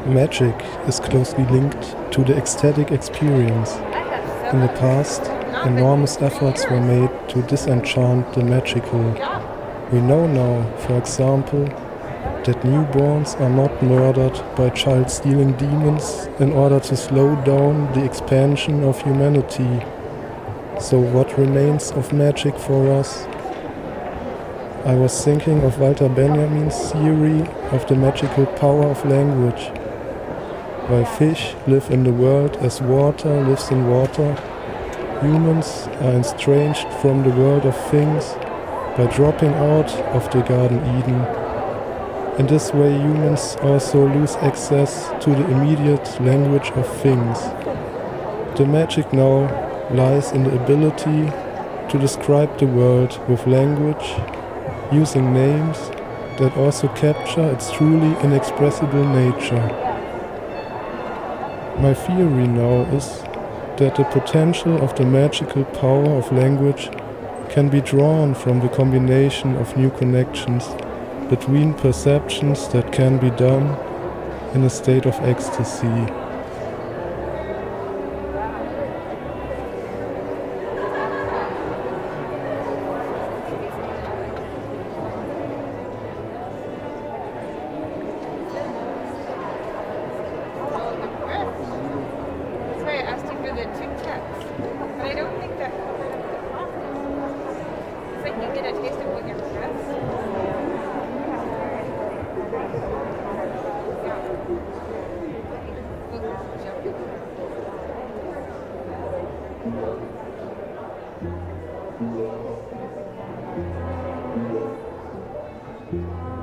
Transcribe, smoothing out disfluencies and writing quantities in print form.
Magic is closely linked to the ecstatic experience. In the past, enormous efforts were made to disenchant the magical. We know now, for example, that newborns are not murdered by child-stealing demons in order to slow down the expansion of humanity. So what remains of magic for us? I was thinking of Walter Benjamin's theory of the magical power of language. While fish live in the world as water lives in water, humans are estranged from the world of things by dropping out of the Garden Eden. In this way, humans also lose access to the immediate language of things. The magic now lies in the ability to describe the world with language, using names that also capture its truly inexpressible nature. My theory now is that the potential of the magical power of language can be drawn from the combination of new connections between perceptions that can be done in a state of ecstasy. Thank you.